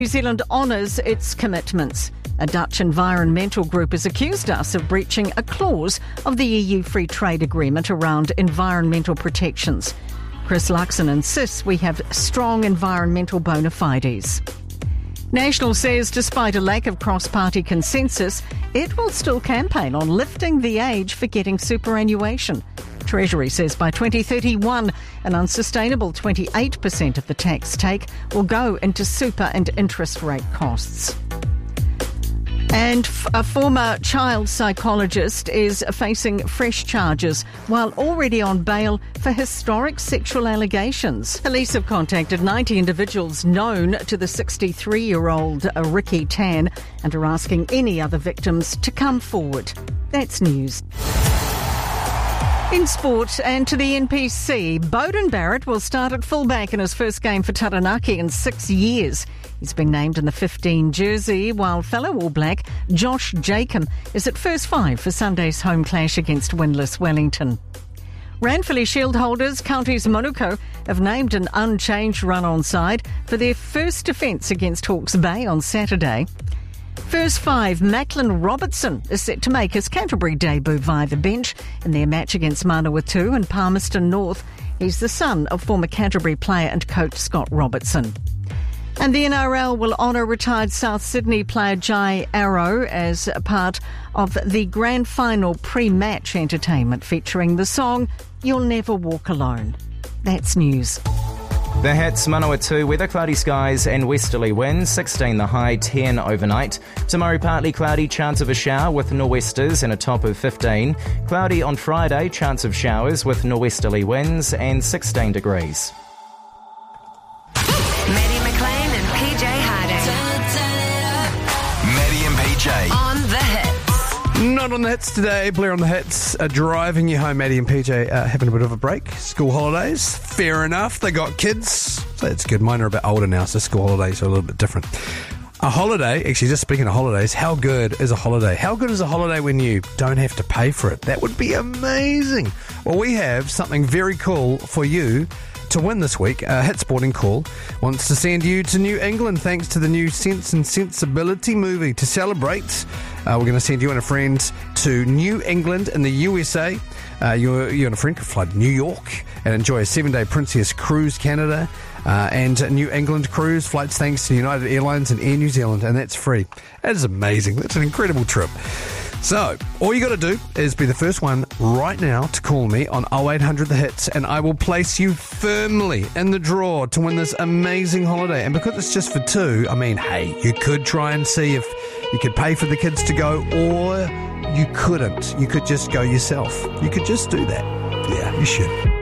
New Zealand honours its commitments. A Dutch environmental group has accused us of breaching a clause of the EU free trade agreement around environmental protections. Chris Luxon insists we have strong environmental bona fides. National says despite a lack of cross-party consensus, it will still campaign on lifting the age for getting superannuation. Treasury says by 2031, an unsustainable 28% of the tax take will go into super and interest rate costs. And a former child psychologist is facing fresh charges while already on bail for historic sexual allegations. Police have contacted 90 individuals known to the 63-year-old Ricky Tan and are asking any other victims to come forward. That's news. In sport and to the NPC, Beauden Barrett will start at fullback in his first game for Taranaki in 6 years. He's been named in the 15 jersey, while fellow All Black Josh Jacob is at first five for Sunday's home clash against winless Wellington. Ranfurly Shield holders Counties Manukau have named an unchanged run-on side for their first defence against Hawke's Bay on Saturday. First five, Macklin Robertson is set to make his Canterbury debut via the bench in their match against Manawatu and Palmerston North. He's the son of former Canterbury player and coach Scott Robertson. And the NRL will honour retired South Sydney player Jai Arrow as a part of the grand final pre-match entertainment featuring the song You'll Never Walk Alone. That's news. The Hits, Manawatu, weather cloudy skies and westerly winds, 16 the high, 10 overnight. Tomorrow partly cloudy, chance of a shower with nor'westers and a top of 15. Cloudy on Friday, chance of showers with nor'westerly winds and 16 degrees. Maddie McLean and PJ Harding. Maddie and PJ. On the Hits. Not on the hits today. Blair on the hits, driving you home. Maddie and PJ having a bit of a break. School holidays, fair enough. They got kids, so that's good. Mine are a bit older now, so school holidays are a little bit different. A holiday, actually, just speaking of holidays, how good is a holiday? How good is a holiday when you don't have to pay for it? That would be amazing. Well, we have something very cool for you to win this week. Hit Sporting Call wants to send you to New England thanks to the new Sense and Sensibility movie. To celebrate, we're going to send you and a friend to New England in the USA. You and a friend can fly to New York and enjoy a 7-day Princess Cruise Canada and New England cruise flights thanks to United Airlines and Air New Zealand, and that's free. That is amazing. That's an incredible trip. So, all you got to do is be the first one right now to call me on 0800 The Hits, and I will place you firmly in the draw to win this amazing holiday. And because it's just for two, I mean, hey, you could try and see if you could pay for the kids to go, or you couldn't. You could just go yourself. You could just do that. Yeah, you should.